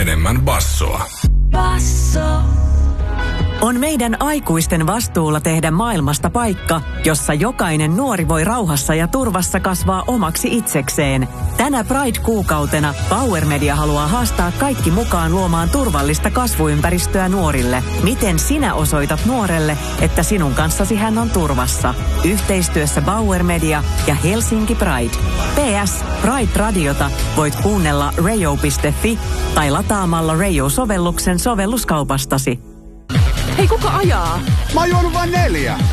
enemmän bassoa. Basso. On meidän aikuisten vastuulla tehdä maailmasta paikka, jossa jokainen nuori voi rauhassa ja turvassa kasvaa omaksi itsekseen. Tänä Pride-kuukautena Power Media haluaa haastaa kaikki mukaan luomaan turvallista kasvuympäristöä nuorille. Miten sinä osoitat nuorelle, että sinun kanssasi hän on turvassa? Yhteistyössä Power Media ja Helsinki Pride. PS. Pride-radiota voit kuunnella radio.fi tai lataamalla Radio-sovelluksen sovelluskaupastasi. Hei, kuka ajaa? Mä oon juonut vain 4.